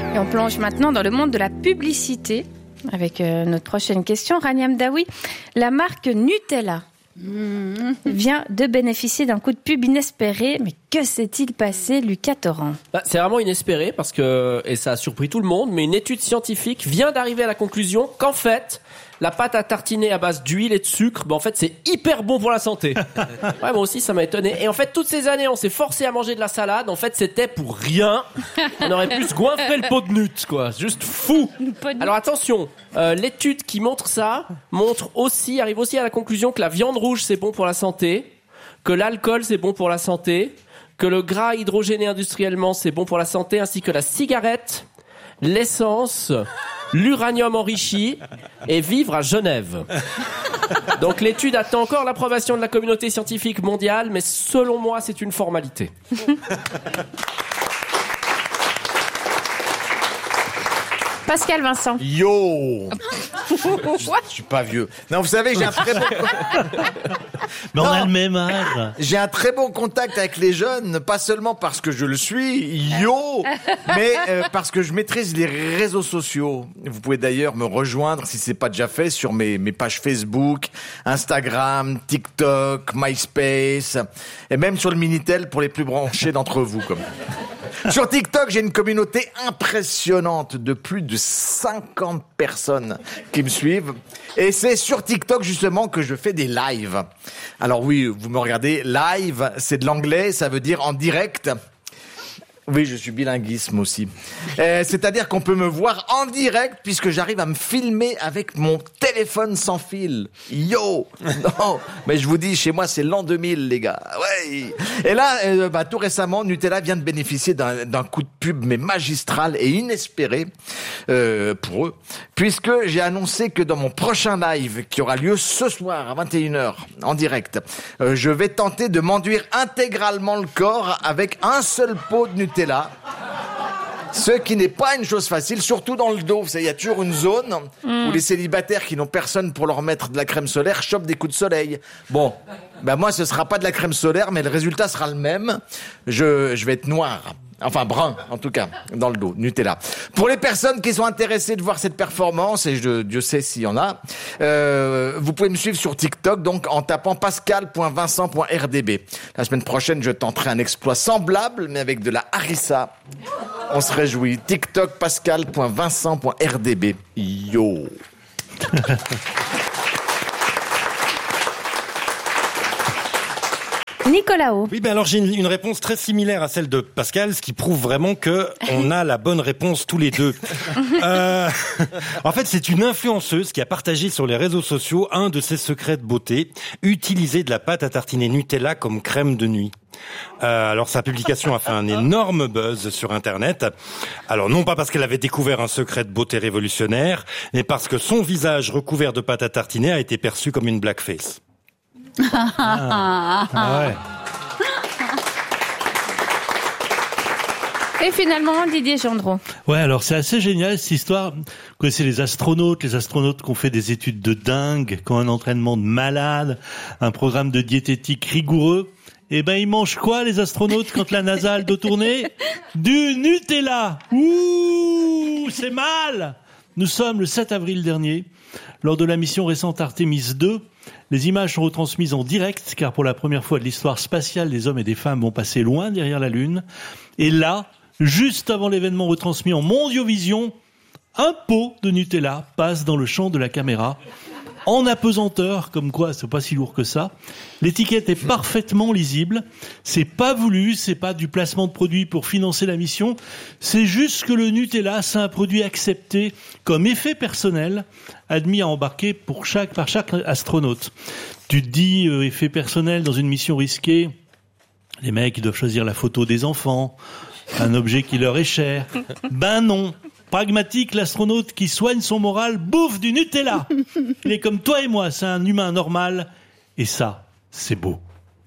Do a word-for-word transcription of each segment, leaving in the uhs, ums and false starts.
Et on plonge maintenant dans le monde de la publicité avec euh, notre prochaine question. Rania Mdaoui, la marque Nutella vient de bénéficier d'un coup de pub inespéré. Mais que s'est-il passé, Lucas Torrent ? Bah, c'est vraiment inespéré parce que, et ça a surpris tout le monde, mais une étude scientifique vient d'arriver à la conclusion qu'en fait, la pâte à tartiner à base d'huile et de sucre, bah en fait c'est hyper bon pour la santé. Ouais, moi aussi ça m'a étonné. Et en fait toutes ces années on s'est forcé à manger de la salade, en fait c'était pour rien. On aurait pu se goinfrer le pot de nut, quoi. Juste fou. Alors attention, euh, l'étude qui montre ça montre aussi, arrive aussi à la conclusion que la viande rouge c'est bon pour la santé, que l'alcool c'est bon pour la santé, que le gras hydrogéné industriellement c'est bon pour la santé, ainsi que la cigarette, l'essence, l'uranium enrichi et vivre à Genève. Donc l'étude attend encore l'approbation de la communauté scientifique mondiale, mais selon moi, c'est une formalité. Pascal Vincent. Yo. je, je suis pas vieux. Non, vous savez, j'ai un très bon... Mais on non, a le même âge. J'ai un très bon contact avec les jeunes, pas seulement parce que je le suis, yo, mais euh, parce que je maîtrise les réseaux sociaux. Vous pouvez d'ailleurs me rejoindre, si c'est pas déjà fait, sur mes, mes pages Facebook, Instagram, TikTok, MySpace, et même sur le Minitel pour les plus branchés d'entre vous. Comme. Sur TikTok, j'ai une communauté impressionnante de plus de cinquante personnes qui me suivent. Et c'est sur TikTok, justement, que je fais des lives. Alors oui, vous me regardez, live, c'est de l'anglais, ça veut dire en direct. Oui, je suis bilinguisme aussi. Euh, c'est-à-dire qu'on peut me voir en direct puisque j'arrive à me filmer avec mon téléphone sans fil. Yo. Non, mais je vous dis, chez moi, c'est l'an deux mille, les gars. Ouais. Et là, euh, bah, tout récemment, Nutella vient de bénéficier d'un, d'un coup de pub, mais magistral et inespéré euh, pour eux, puisque j'ai annoncé que dans mon prochain live, qui aura lieu ce soir à vingt et une heures, en direct, euh, je vais tenter de m'enduire intégralement le corps avec un seul pot de Nutella. Là, ce qui n'est pas une chose facile, surtout dans le dos. Vous savez, il y a toujours une zone mmh. où les célibataires qui n'ont personne pour leur mettre de la crème solaire chopent des coups de soleil. Bon, ben moi, ce sera pas de la crème solaire, mais le résultat sera le même. Je, je vais être noir. Enfin, brun, en tout cas, dans le dos, Nutella. Pour les personnes qui sont intéressées de voir cette performance, et je, Dieu sait s'il y en a, euh, vous pouvez me suivre sur TikTok, donc en tapant pascal point vincent point r d b. La semaine prochaine, je tenterai un exploit semblable, mais avec de la harissa. On se réjouit. TikTok, pascal point vincent point r d b. Yo. Nicolas O. Oui, ben alors j'ai une, une réponse très similaire à celle de Pascal, ce qui prouve vraiment que on a la bonne réponse tous les deux. euh, en fait, c'est une influenceuse qui a partagé sur les réseaux sociaux un de ses secrets de beauté, utiliser de la pâte à tartiner Nutella comme crème de nuit. Euh, alors sa publication a fait un énorme buzz sur Internet. Alors non pas parce qu'elle avait découvert un secret de beauté révolutionnaire, mais parce que son visage recouvert de pâte à tartiner a été perçu comme une blackface. Ah, ah ouais. Et finalement, Didier Gendron. Ouais, alors c'est assez génial cette histoire. Vous connaissez les astronautes, les astronautes qui ont fait des études de dingue, qui ont un entraînement de malade, un programme de diététique rigoureux. Eh ben, ils mangent quoi, les astronautes, quand la NASA a le dos tourné ? Du Nutella. Ouh, c'est mal. Nous sommes le sept avril dernier, lors de la mission récente Artemis deux. Les images sont retransmises en direct, car pour la première fois de l'histoire spatiale, des hommes et des femmes vont passer loin derrière la Lune. Et là, juste avant l'événement retransmis en Mondiovision, un pot de Nutella passe dans le champ de la caméra, en apesanteur, comme quoi c'est pas si lourd que ça. L'étiquette est parfaitement lisible. C'est pas voulu, c'est pas du placement de produit pour financer la mission. C'est juste que le Nutella, c'est un produit accepté comme effet personnel, admis à embarquer pour chaque, par chaque astronaute. Tu te dis, euh, effet personnel dans une mission risquée, les mecs, ils doivent choisir la photo des enfants, un objet qui leur est cher. Ben non. Pragmatique, l'astronaute qui soigne son moral bouffe du Nutella. Il est comme toi et moi, c'est un humain normal. Et ça, c'est beau.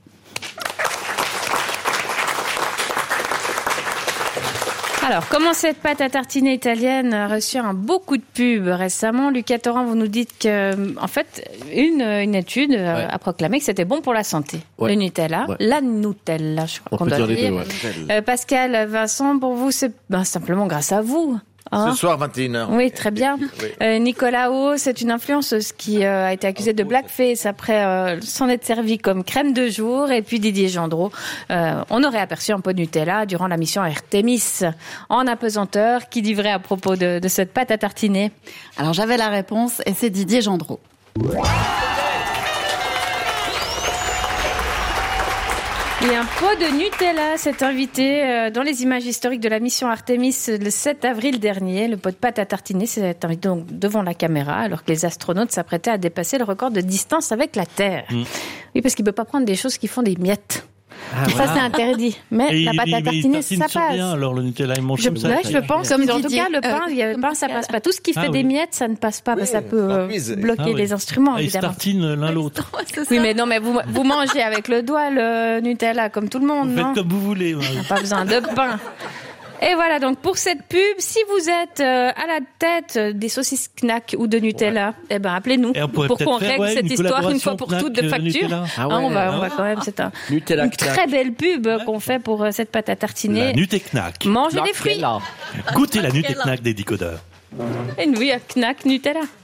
Alors, comment cette pâte à tartiner italienne a reçu un beau coup de pub récemment ? Lucas Torrent, vous nous dites que, en fait, une, une étude ouais. a proclamé que c'était bon pour la santé. Ouais. Le Nutella, ouais. la Nutella, je crois On qu'on peut doit dire dire. deux, ouais. euh, Pascal Vincent, pour vous, c'est ben, simplement grâce à vous. Hein Ce soir, vingt et une heures. Oui, très bien. Oui. Euh, Nicolas O, c'est une influenceuse qui euh, a été accusée de blackface après euh, s'en être servie comme crème de jour. Et puis Didier Gendreau, euh, on aurait aperçu un pot de Nutella durant la mission Artemis en apesanteur. Qui dit vrai à propos de, de cette pâte à tartiner? Alors j'avais la réponse et c'est Didier Gendreau. Et un pot de Nutella s'est invité euh, dans les images historiques de la mission Artemis le sept avril dernier. Le pot de pâte à tartiner s'est invité donc devant la caméra alors que les astronautes s'apprêtaient à dépasser le record de distance avec la Terre. Mmh. Oui, parce qu'il ne peut pas prendre des choses qui font des miettes. Ah, ça, voilà. C'est interdit. Mais et la pâte il, à tartiner, ça passe. Rien, alors le Nutella, il mange je, comme ça. Ouais, je pense. Comme en Didier. tout cas, le pain, euh, le pain ça passe pas. Tout ce qui fait ah, des oui. miettes, ça ne passe pas. Oui, parce que ça peut euh, bloquer ah, oui. les instruments, ah, évidemment. Ils tartinent l'un l'autre. Oui, mais non, mais vous, vous mangez avec le doigt le Nutella, comme tout le monde, vous non? Faites comme vous voulez. Ouais. Pas besoin de pain. Et voilà, donc pour cette pub, si vous êtes euh, à la tête des saucisses Knack ou de Nutella, ouais. eh ben appelez-nous pour qu'on faire, règle ouais, cette histoire une fois pour Knack, toutes de facture. Ah ouais, hein, on va, on va quand même, c'est un, Nutella, une Knack. très belle pub ouais. qu'on fait pour euh, cette pâte à tartiner. La Nutella Knack. Mangez des fruits. Goûtez la Nutella Knack des décodeurs. Et nous, il y a Knack Nutella.